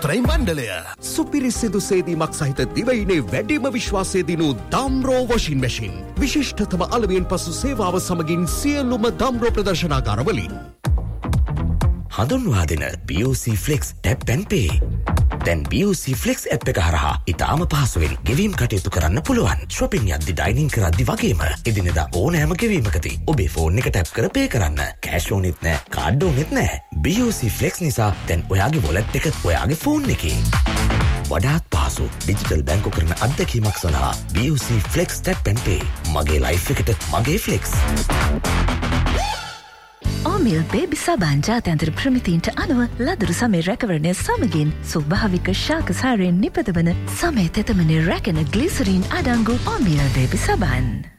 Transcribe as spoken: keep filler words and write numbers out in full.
ලෝකෝත්තරයි මණ්ඩලය. සුපිරි සිදු සේදීමක් සහිත දිවයිනේ වැඩිම විශ්වාසය දිනූ දාම්රෝ වොෂින් මැෂින්. විශිෂ්ටතම අලවියෙන් පසු සේවාව සමගින් සියලුම දාම්රෝ ප්‍රදර්ශනාගාරවලින්. හඳුන්වා දෙන B O C Flex Tap and Pay. දැන් B O C Flex app එක හරහා ඉතාම පහසුවෙන් ගෙවීම් කටයුතු කරන්න පුළුවන්. shopping යද්දි dining කරද්දි වගේම එදිනෙදා ඕනෑම ගෙවීමකදී ඔබේ ෆෝන් එක tap කර pay කරන්න. cash ඕනෙත් නැහැ, card ඕනෙත් නැහැ. B O C Flex නිසා දැන් ඔයාගේ wallet එක ඔයාගේ ෆෝන් එකේ. වඩාත් පහසු digital බැංකු කරන අත්දැකීමක් සඳහා B O C Flex Tap and Pay. මගේ life එකට මගේ Flex. Omil baby සබන් ජාත්‍යන්තර ප්‍රමිතීන්ට අනුව ලදරු සමේ රැකවරණය සමගින් ස්වභාවික ශාකසාරයෙන් නිපදවන සමේ තෙතමනේ රැකෙන ග්ලිසරීන් අඩංගු Omil baby සබන්.